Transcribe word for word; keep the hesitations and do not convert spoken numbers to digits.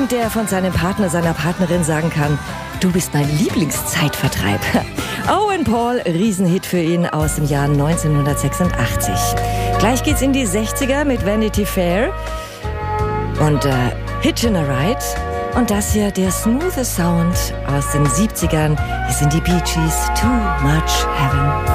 und der von seinem Partner, seiner Partnerin sagen kann, du bist mein Lieblingszeitvertreib. Owen Paul, Riesenhit für ihn aus dem Jahr neunzehnhundertsechsundachtzig. Gleich geht's in die sechziger mit Vanity Fair und äh, Hitchin' a Ride. Und das hier, der smooth Sound aus den siebzigern. Hier sind die Bee Gees, Too Much Heaven.